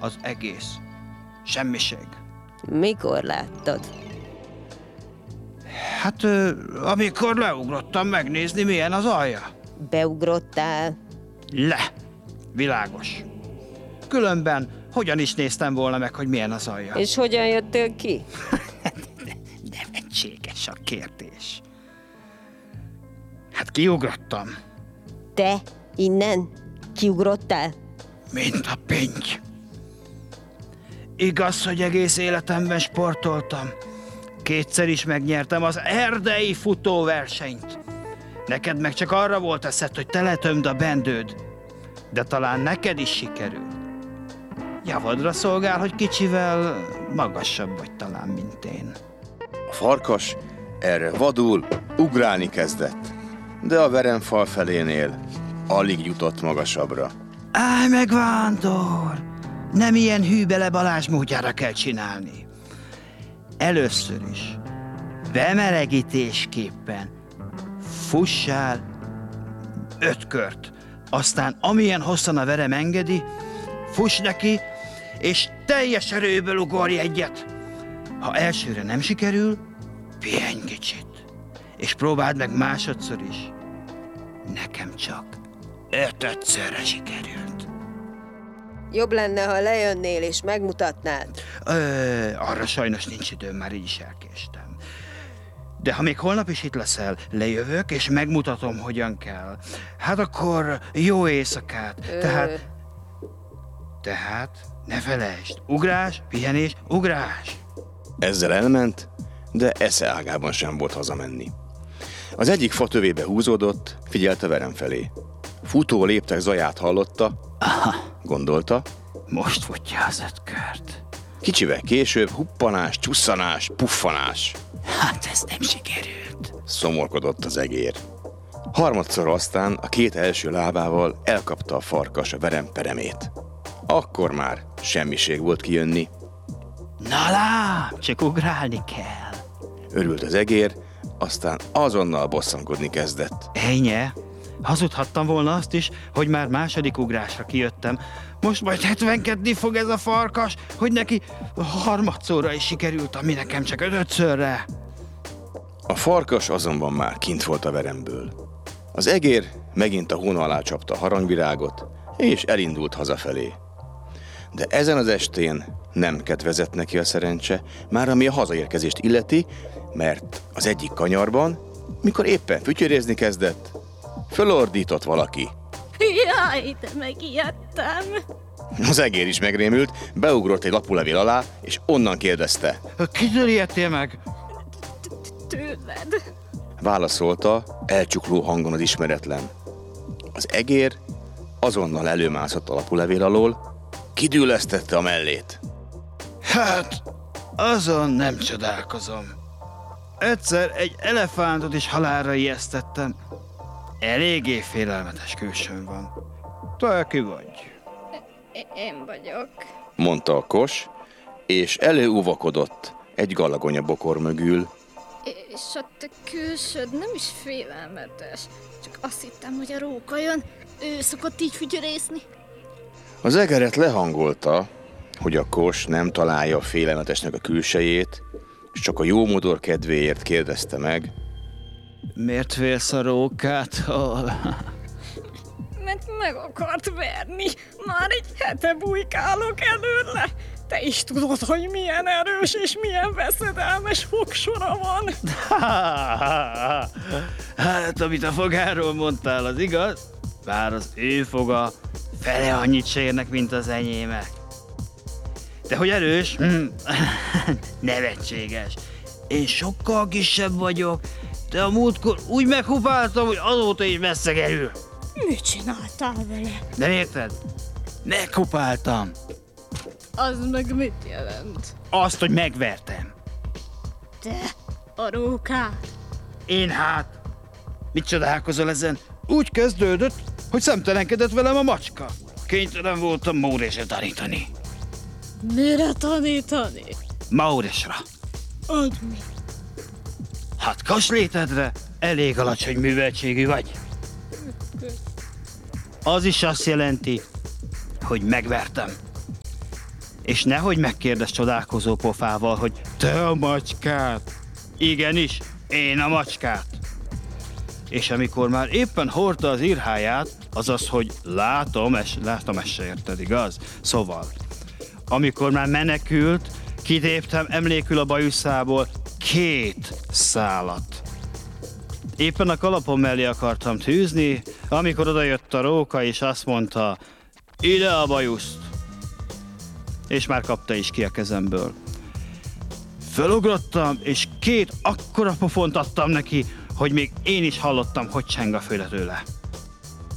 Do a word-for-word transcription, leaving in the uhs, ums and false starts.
az egész. Semmiség. Mikor láttad? Hát, amikor leugrottam megnézni, milyen az alja. Beugrottál? Le. Világos. Különben hogyan is néztem volna meg, hogy milyen az alja? És hogyan jöttél ki? Nevetséges a kérdés. Hát kiugrottam. Te? Innen? Kiugrottál? Mint a pinty. Igaz, hogy egész életemben sportoltam. Kétszer is megnyertem az erdei futóversenyt. Neked meg csak arra volt eszed, hogy teletömd a bendőd. De talán neked is sikerül. Javadra szolgál, hogy kicsivel magasabb vagy talán, mint én. A farkas erre vadul ugrálni kezdett, de a veremfal felénél alig jutott magasabbra. Állj meg, Vándor! Nem ilyen hűbele Balázs módjára kell csinálni. Először is bemelegítésképpen fussál öt kört. Aztán amilyen hosszan a verem engedi, fuss neki, és teljes erőből ugorj egyet. Ha elsőre nem sikerül, pihenj kicsit, és próbáld meg másodszor is. Nekem csak ötödszörre sikerült. Jobb lenne, ha lejönnél és megmutatnád. Ö, arra sajnos nincs időm, már így is elkéstem. De ha még holnap is itt leszel, lejövök, és megmutatom, hogyan kell. Hát akkor jó éjszakát. Ö... Tehát... Tehát, ne felejtsd, ugrás, pihenés, ugrás. Ezzel elment, de esze ágában sem volt hazamenni. Az egyik fa tövébe húzódott, figyelt a verem felé. Futó léptek zaját hallotta, Aha, gondolta. most futja az öt kört. Kicsivel később huppanás, csusszanás, puffanás. Hát ez nem sikerült. Szomorkodott az egér. Harmadszor aztán a két első lábával elkapta a farkas a verem peremét. Akkor már semmiség volt kijönni. Na lám, csak ugrálni kell. Örült az egér, aztán azonnal bosszankodni kezdett. Ennyi, hazudhattam volna azt is, hogy már második ugrásra kijöttem. Most majd hetvenkedni fog ez a farkas, hogy neki harmadszorra is sikerült, ami nekem csak ötödszörre. A farkas azonban már kint volt a veremből. Az egér megint a hóna alá csapta a harangvirágot, és elindult hazafelé. De ezen az estén nem kedvezett neki a szerencse, már ami a hazaérkezést illeti, mert az egyik kanyarban, mikor éppen fütyörézni kezdett, fölordított valaki. Jaj, de megijedtem. Az egér is megrémült, beugrott egy lapulevél alá, és onnan kérdezte. Kitől ijedtél meg? Tőled. Válaszolta elcsukló hangon az ismeretlen. Az egér azonnal előmászott a lapulevél alól, kidűlesztette a mellét. Hát, azon nem csodálkozom. Egyszer egy elefántot is halálra ijesztettem. Eléggé félelmetes külsőm van. Te ki vagy? Én vagyok. Mondta a kos, és előúvakodott egy galagonya bokor mögül. És a te külsőd nem is félelmetes. Csak azt hittem, hogy a róka jön. Ő szokott így fütyörészni. Az egeret lehangolta, hogy a kos nem találja félelmetesnek a külsejét, és csak a jó modor kedvéért kérdezte meg. Miért félsz a rókától? Mert meg akart verni. Már egy hete bujkálok előle. Te is tudod, hogy milyen erős és milyen veszedelmes fogsora van. Hát, amit a fogáról mondtál, az igaz? Bár az ő foga fele annyit se érnek, mint az enyémek. De hogy erős? Nevetséges. Én sokkal kisebb vagyok, de a múltkor úgy meghupáltam, hogy azóta is messze kerül. Mit csináltál vele? Nem érted? Meghupáltam. Az meg mit jelent? Azt, hogy megvertem. Te, a rókát? Én hát. Mit csodálkozol ezen? Úgy kezdődött, hogy szemtelenkedett velem a macska. Kénytelen voltam Mauresre tanítani. Mire tanítani? Mauresra. Add mi? Hát kaslétedre elég alacsony műveltségű vagy. Az is azt jelenti, hogy megvertem. És nehogy megkérdez csodálkozó pofával, hogy te a macskát. Igenis, én a macskát. És amikor már éppen hordta az irháját, azaz, hogy látom, és látom, ezt se érted, igaz? Szóval, amikor már menekült, kitéptem emlékül a bajuszából két szálat. Éppen a kalapom mellé akartam tűzni, amikor odajött a róka, és azt mondta, ide a bajuszt. És már kapta is ki a kezemből. Fölugrottam, és két akkora pofont adtam neki, hogy még én is hallottam, hogy cseng a füle tőle.